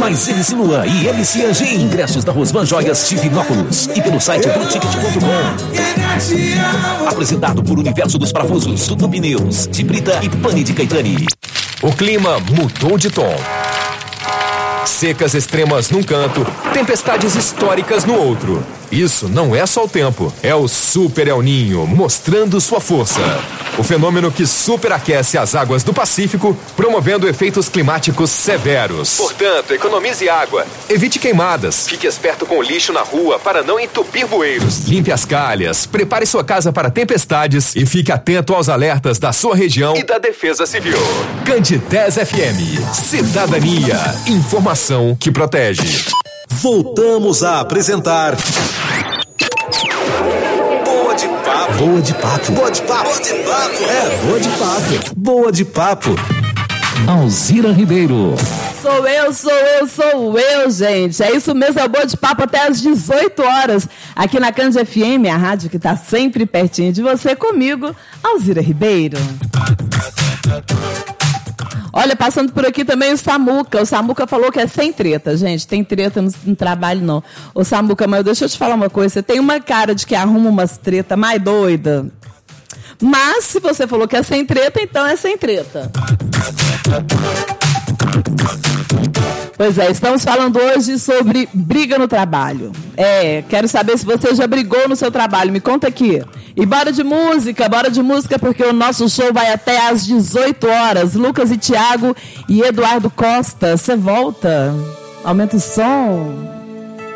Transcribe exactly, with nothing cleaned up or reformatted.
mais M C Luan e M C Angie. Ingressos da Rosvan Joias Divinópolis e pelo site do ticket ponto com. Apresentado por Universo dos Parafusos, Tudo Pneus, de Brita e Pane de Caetani. O clima mudou de tom. Secas extremas num canto, tempestades históricas no outro. Isso não é só o tempo, é o Super El Ninho mostrando sua força. O fenômeno que superaquece as águas do Pacífico, promovendo efeitos climáticos severos. Portanto, economize água, evite queimadas, fique esperto com o lixo na rua para não entupir bueiros. Limpe as calhas, prepare sua casa para tempestades e fique atento aos alertas da sua região e da Defesa Civil. Candidez F M, cidadania, informação que protege. Voltamos a apresentar Boa de Papo. Boa de Papo. Boa de Papo. Boa de Papo. É, Boa de Papo. Boa de Papo. Alzira Ribeiro. Sou eu, sou eu, sou eu, gente. É isso mesmo, é o Boa de Papo até às dezoito horas. Aqui na Cand F M, a rádio que tá sempre pertinho de você, comigo, Alzira Ribeiro. Olha, passando por aqui também o Samuca. O Samuca falou que é sem treta, gente. Tem treta no, no trabalho, não. Ô, Samuca, mas deixa eu te falar uma coisa. Você tem uma cara de que arruma umas treta mais doida. Mas, se você falou que é sem treta, então é sem treta. Pois é, estamos falando hoje sobre briga no trabalho. É, quero saber se você já brigou no seu trabalho. Me conta aqui. E bora de música, bora de música, porque o nosso show vai até às dezoito horas. Lucas e Thiago e Eduardo Costa, você volta? Aumenta o som.